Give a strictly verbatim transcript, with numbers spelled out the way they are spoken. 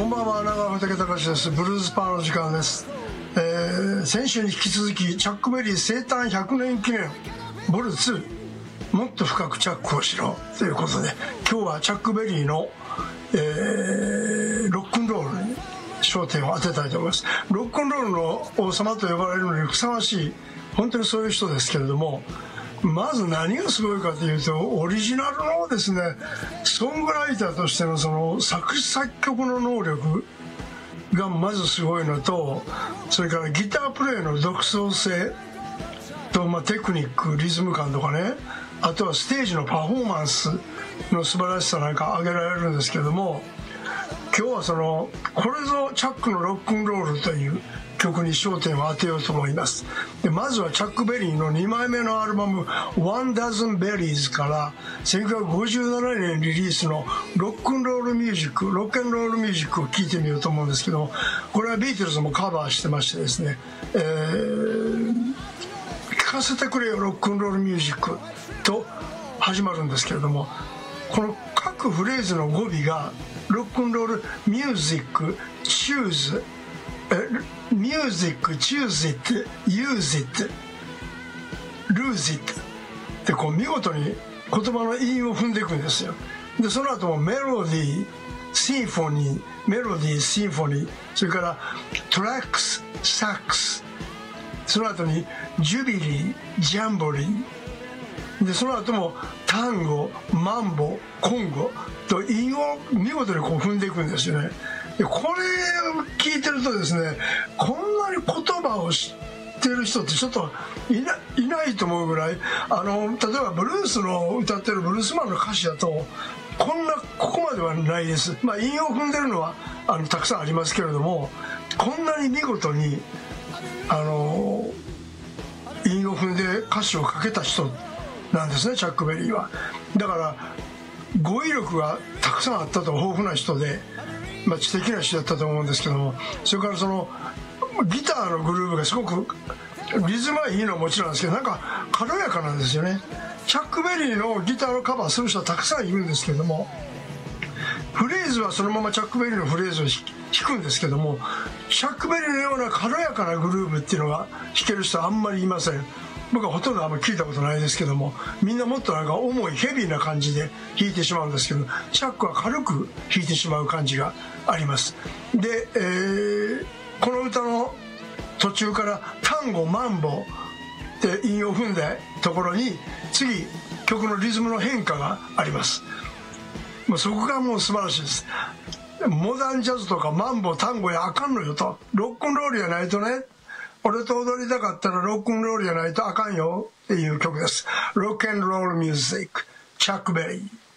こんばんは、長尾武隆です。ブルースパーの時間です。えー、先週に引き続きチャックベリー生誕ひゃくねん記念ボルツー、もっと深くチャックをしろということで、今日はチャックベリーの、えー、ロックンロールに焦点を当てたいと思います。ロックンロールの王様と呼ばれるのにふさわしい、本当にそういう人ですけれども、まず何がすごいかというと、オリジナルのですね、ソングライターとしてのその作詞作曲の能力がまずすごいのと、それからギタープレイの独創性と、まあ、テクニック、リズム感とかね、あとはステージのパフォーマンスの素晴らしさなんか挙げられるんですけども、今日はそのこれぞチャックのロックンロールという曲に焦点を当てようと思います。でまずはチャック・ベリーのにまいめのアルバム「One Dozen Berries」からせんきゅうひゃくごじゅうななねんリリースのロックンロールミュージックロックンロールミュージックを聴いてみようと思うんですけども、これはビートルズもカバーしてましてですね、えー、聴かせてくれよロックンロールミュージックと始まるんですけれども、この各フレーズの語尾がロックンロールミュージックチューズミュージック、チューズイット、ユーズイット、ルーズイットってこう見事に言葉の韻を踏んでいくんですよ。でその後もメロディー、シンフォニー、メロディー、シンフォニー、それからトラックス、サックス、その後にジュビリー、ジャンボリーで、その後もタンゴ、マンボ、コンゴと韻を見事にこう踏んでいくんですよね。でこれを聞いてるとですね、こんなに言葉を知ってる人ってちょっといな、いないと思うぐらい、あの例えばブルースの歌ってるブルースマンの歌詞だとこんなここまではないです。まあ韻を踏んでるのはあのたくさんありますけれども、こんなに見事にあの韻を踏んで歌詞をかけた人なんですね、チャック・ベリーは。だから語彙力がたくさんあったと、豊富な人で、まあ、知的な人だったと思うんですけども、それからそのギターのグルーヴがすごくリズムはいいのはもちろんなんですけど、なんか軽やかなんですよね。チャック・ベリーのギターのカバーする人はたくさんいるんですけども、フレーズはそのままチャック・ベリーのフレーズを弾くんですけども、チャック・ベリーのような軽やかなグルーヴっていうのが弾ける人はあんまりいません。僕はほとんどあんまり聞いたことないですけども、みんなもっとなんか重いヘビーな感じで弾いてしまうんですけど、チャックは軽く弾いてしまう感じがあります。で、えー、この歌の途中からタンゴ、マンボで韻を踏んだところに次曲のリズムの変化があります。もうそこがもう素晴らしいです。モダンジャズとかマンボ、タンゴやあかんのよと、ロックンロールやないとね、俺と踊りたかったらロックンロールじゃないとあかんよっていう曲です。ロックンロールミュージック、チャック・ベリー。